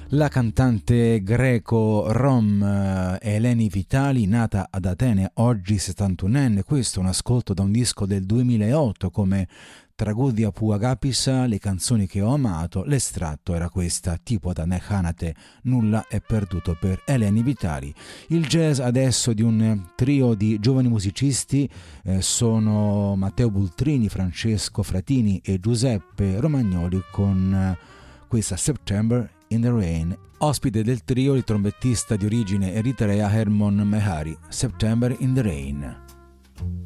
La cantante greco-rom Eleni Vitali, nata ad Atene, oggi 71enne, questo è un ascolto da un disco del 2008 come Tragudia Pu Agapisa, le canzoni che ho amato, l'estratto era questa, tipo da Nechanate, nulla è perduto per Eleni Vitali. Il jazz adesso di un trio di giovani musicisti sono Matteo Bultrini, Francesco Fratini e Giuseppe Romagnoli con questa September in the Rain. Ospite del trio il trombettista di origine eritrea Hermon Mehari, September in the Rain.